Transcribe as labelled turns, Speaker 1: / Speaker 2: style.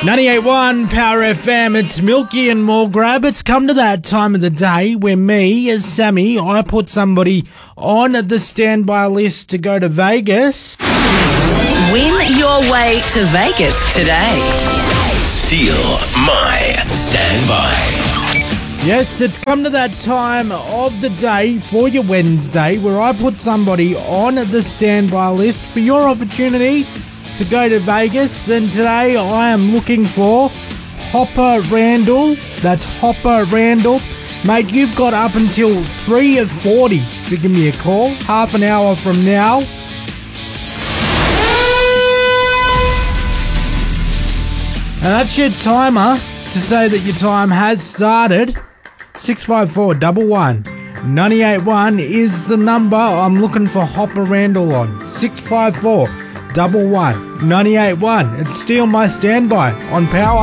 Speaker 1: 98.1 Power FM, it's Milky and Mulgrab. It's come to that time of the day where me, as Sammy, I put somebody on the standby list to go to Vegas.
Speaker 2: Win your way to Vegas today.
Speaker 3: Steal my standby.
Speaker 1: Yes, it's come to that time of the day for your Wednesday where I put somebody on the standby list for your opportunity to go to Vegas, and today I am looking for Hopper Randall. That's Hopper Randall. Mate, you've got up until 3:40 to give me a call, half an hour from now. And that's your timer to say that your time has started. 654-11. 98.1 is the number I'm looking for Hopper Randall on. 654-11. 98.1. It's still my standby on Power.